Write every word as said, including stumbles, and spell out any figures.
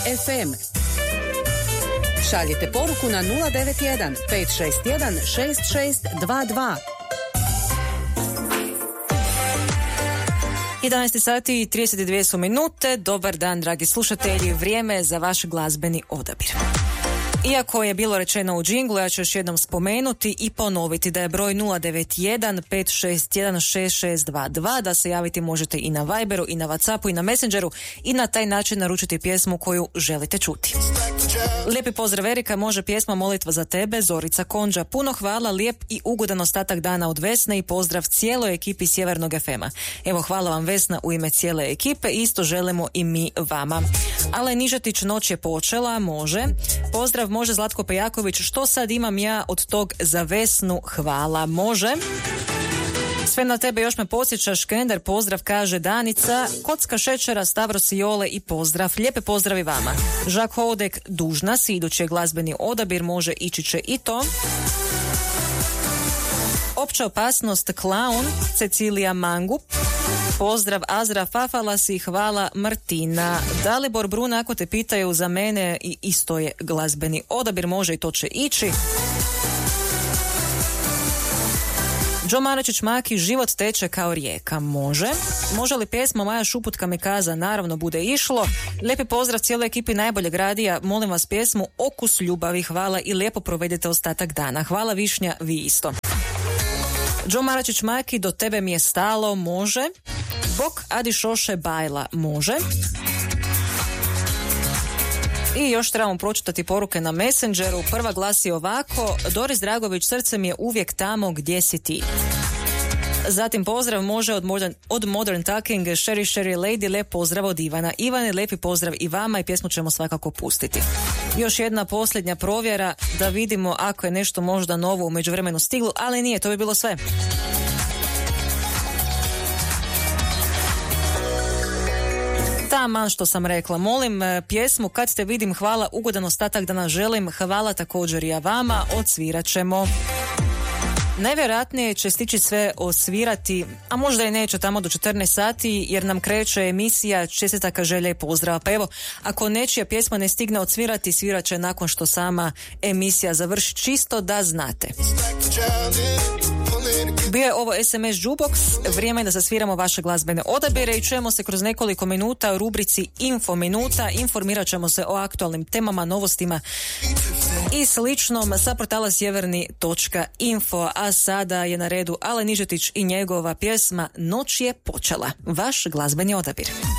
ef em. Šaljite poruku na nula devet jedan pet šest jedan šest šest dva dva. jedanaest sati i trideset dvije su minute. Dobar dan, dragi slušatelji. Vrijeme je za vaš glazbeni odabir. Iako je bilo rečeno u džinglu, ja ću još jednom spomenuti i ponoviti da je broj nula devet jedan pet šest jedan šest šest dva dva, da se javiti možete i na Viberu, i na Whatsappu, i na Messengeru i na taj način naručiti pjesmu koju želite čuti. Lijepi pozdrav Erika, može pjesma Molitva za tebe, Zorica Konđa. Puno hvala, lijep i ugodan ostatak dana od Vesne i pozdrav cijeloj ekipi Sjevernog ef ema. Evo, hvala vam Vesna u ime cijele ekipe, isto želimo i mi vama. Ale Nižetić, noć je počela, može. Pozdrav, može Zlatko Pejaković, što sad imam ja od tog za Vesnu, hvala, može. Sve na tebe još me podsjećaš, Kender, pozdrav, kaže Danica. Kocka šećera, Stavros Jole i pozdrav. Lijepe pozdravi vama. Žak Hodek, dužna si, idući je glazbeni odabir, može, ići će i to. Opća opasnost, Klaun, Cecilija Mangup. Pozdrav Azra Fafalas i hvala Martina. Dalibor Bruna, ako te pitaju za mene, i isto je glazbeni odabir, može i to će ići. Joe Maračić Maki, život teče kao rijeka, može. Može li pjesma Maja Šuput Kamikaza, naravno bude išlo. Lijepi pozdrav cijeloj ekipi Najboljeg radija, molim vas pjesmu Okus ljubavi, hvala i lijepo provedete ostatak dana. Hvala Višnja, vi isto. Joe Maračić Maki, do tebe mi je stalo, može. Bok Adi Šoše Bajla, može. I još trebamo pročitati poruke na Messengeru. Prva glasi ovako: Doris Dragović, srce mi je uvijek tamo gdje si ti. Zatim pozdrav može od Modern, od Modern Talking, Sherry Sherry Lady, lijep pozdrav od Ivana. Ivane, lijepi pozdrav i vama i pjesmu ćemo svakako pustiti. Još jedna posljednja provjera da vidimo ako je nešto možda novo u međuvremenu stiglo, ali nije, to bi bilo sve. Taman što sam rekla, molim pjesmu Kad te vidim, hvala, ugodan ostatak dana želim, hvala također i ja vama, odsvirat ćemo. Najvjerojatnije će stići sve osvirati, a možda i neće tamo do četrnaest sati, jer nam kreće emisija čestitaka, želja i pozdrava. Pa evo, ako nečija pjesma ne stigne odsvirati, svirat će nakon što sama emisija završi, čisto da znate. Bio je ovo es em es Jukebox, vrijeme je da zasviramo vaše glazbene odabire i čujemo se kroz nekoliko minuta u rubrici Info minuta. Informirat ćemo se o aktualnim temama, novostima i sličnom sa portala sjeverni točka info. A sada je na redu Ale Nižetić i njegova pjesma Noć je počela. Vaš glazbeni odabir.